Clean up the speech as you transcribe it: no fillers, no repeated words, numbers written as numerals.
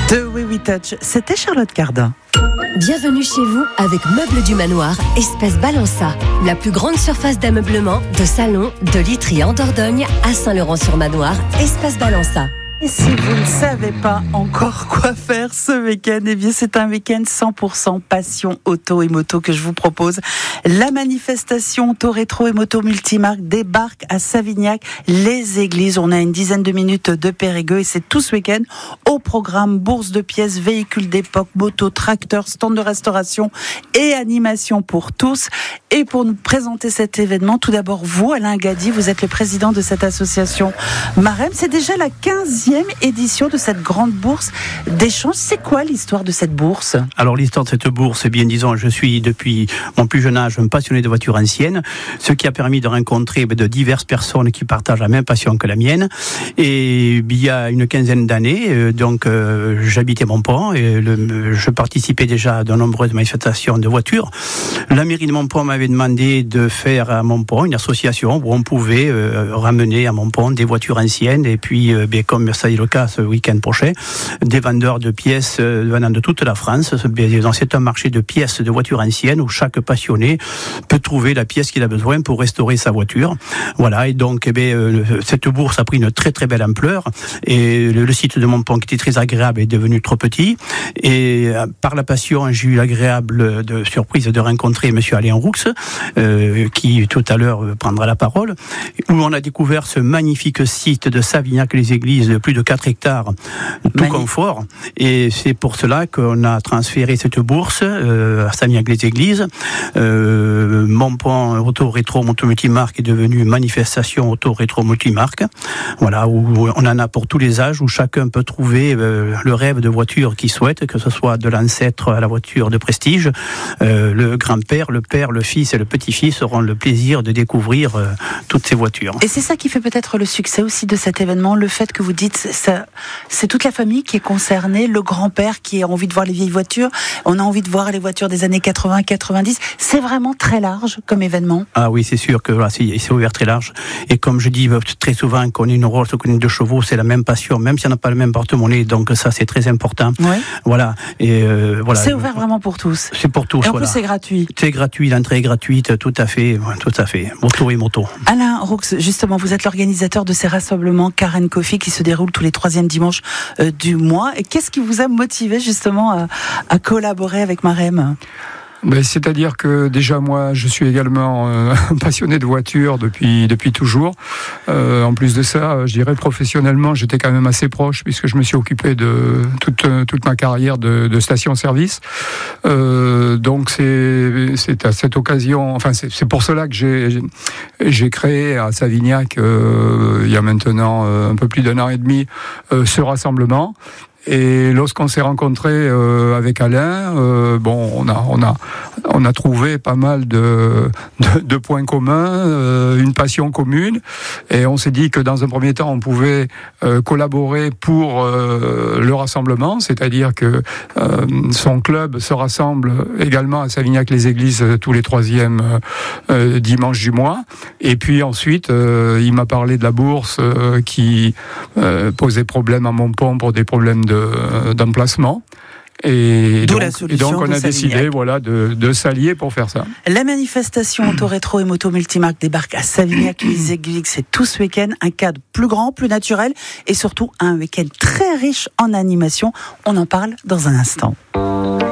De Oui Oui Touch, c'était Charlotte Cardin. Bienvenue chez vous avec Meubles du Manoir, Espace Balança. La plus grande surface d'ameublement, de salon, de literie en Dordogne à Saint-Laurent-sur-Manoir, Espace Balança. Et si vous ne savez pas encore quoi faire ce week-end, eh bien c'est un week-end 100% passion auto et moto que je vous propose. La manifestation auto rétro et moto multimarque débarque à Savignac, les Églises. On a une dizaine de minutes de Périgueux et c'est tout ce week-end au programme bourse de pièces, véhicules d'époque, motos, tracteurs, stand de restauration et animation pour tous. Et pour nous présenter cet événement, tout d'abord vous, Alain Gadi, vous êtes le président de cette association Marem. C'est déjà la 15e édition de cette grande bourse d'échange. C'est quoi l'histoire de cette bourse ? Alors l'histoire de cette bourse, eh bien disons, je suis depuis mon plus jeune âge un passionné de voitures anciennes, ce qui a permis de rencontrer de diverses personnes qui partagent la même passion que la mienne. Et il y a une quinzaine d'années, j'habitais Montpont et je participais déjà à de nombreuses manifestations de voitures. La mairie de Montpont m'avait demandé de faire à Montpont une association où on pouvait ramener à Montpont des voitures anciennes et puis comme ça est le cas ce week-end prochain, des vendeurs de pièces venant de toute la France. C'est un marché de pièces de voitures anciennes où chaque passionné peut trouver la pièce qu'il a besoin pour restaurer sa voiture. Voilà, et donc cette bourse a pris une très très belle ampleur et le site de Montpont qui était très agréable est devenu trop petit et par la passion j'ai eu l'agréable surprise de rencontrer monsieur Alain Roux qui tout à l'heure prendra la parole, où on a découvert ce magnifique site de Savignac-les-Églises de plus de 4 hectares, tout confort. Et c'est pour cela qu'on a transféré cette bourse à Savignac-les-Églises. Montpont Auto Rétro Moto Multimarque est devenu manifestation Auto Rétro Multimarque. Voilà, où on en a pour tous les âges, où chacun peut trouver le rêve de voiture qu'il souhaite, que ce soit de l'ancêtre à la voiture de prestige. Le grand-père, le père, le fils et le petit-fils auront le plaisir de découvrir toutes ces voitures. Et c'est ça qui fait peut-être le succès aussi de cet événement, le fait que vous dites ça, c'est toute la famille qui est concernée, le grand-père qui a envie de voir les vieilles voitures, on a envie de voir les voitures des années 80-90, c'est vraiment très large comme événement. Ah oui, c'est sûr que voilà, c'est ouvert très large, et comme je dis très souvent, qu'on ait une Rolls ou qu'on ait 2 chevaux, c'est la même passion, même si on n'a pas le même porte-monnaie, donc ça c'est très important. Ouais. Voilà. Et voilà. C'est ouvert vraiment pour tous. C'est pour tous. Et en voilà. plus c'est gratuit. C'est gratuit, l'entrée est gratuite, tout à fait, moto et moto. Alain Roux, justement, vous êtes l'organisateur de ces rassemblements Car & Coffee qui se déroulent tous les 3e dimanches du mois. Et qu'est-ce qui vous a motivé justement à collaborer avec Marem ? C'est-à-dire que déjà moi je suis également passionné de voitures depuis toujours. En plus de ça, je dirais professionnellement j'étais quand même assez proche puisque je me suis occupé de toute ma carrière de station-service. Donc c'est à cette occasion, enfin c'est pour cela que j'ai créé à Savignac il y a maintenant un peu plus d'1 an et demi ce rassemblement. Et lorsqu'on s'est rencontré avec Alain, on a trouvé pas mal de points communs, une passion commune, et on s'est dit que dans un premier temps on pouvait collaborer pour le rassemblement, c'est-à-dire que son club se rassemble également à Savignac-les-Églises tous les 3e dimanches du mois. Et puis ensuite, il m'a parlé de la bourse qui posait problème à Montpont pour des problèmes d'emplacement. Et donc on a décidé de s'allier pour faire ça. La manifestation Auto Rétro et Moto Multimarque débarque à Savignac-les-Églises. C'est tout ce week-end, un cadre plus grand, plus naturel et surtout un week-end très riche en animation. On en parle dans un instant.